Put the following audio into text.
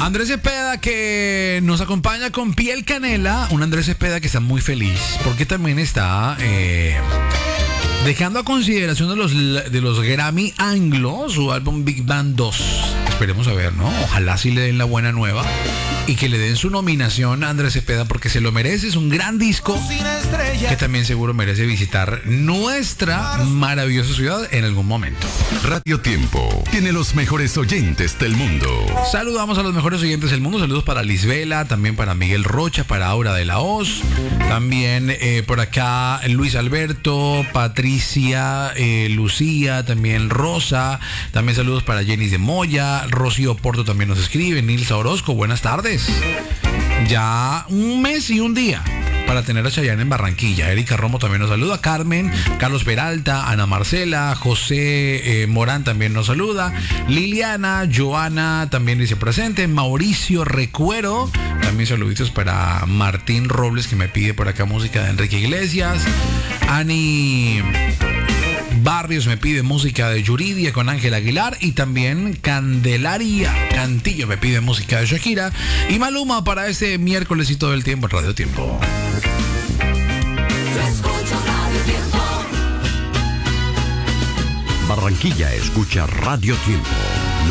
Andrés Cepeda, que nos acompaña con piel canela. Un Andrés Cepeda que está muy feliz porque también está dejando a consideración de los Grammy Anglo su álbum Big Band 2. Esperemos a ver, ¿no? Ojalá sí le den la buena nueva y que le den su nominación a Andrés Cepeda porque se lo merece. Es un gran disco que también seguro merece visitar nuestra maravillosa ciudad en algún momento. Radio Tiempo tiene los mejores oyentes del mundo. Saludamos a los mejores oyentes del mundo. Saludos para Lisbela, también para Miguel Rocha, para Aura de la Hoz, también por acá Luis Alberto, Patricia, Lucía, también Rosa, también saludos para Jenny de Moya, Rocío Porto también nos escribe, Nilsa Orozco, buenas tardes. Ya un mes y un día para tener a Chayanne en Barranquilla. Erika Romo también nos saluda, Carmen, Carlos Peralta, Ana Marcela, José Morán también nos saluda, Liliana, Joana también dice presente, Mauricio Recuero, también saluditos para Martín Robles que me pide por acá música de Enrique Iglesias, Ani Barrios me pide música de Yuridia con Ángel Aguilar y también Candelaria Cantillo me pide música de Shakira y Maluma para este miércoles y todo el tiempo en Radio Tiempo. Barranquilla escucha Radio Tiempo.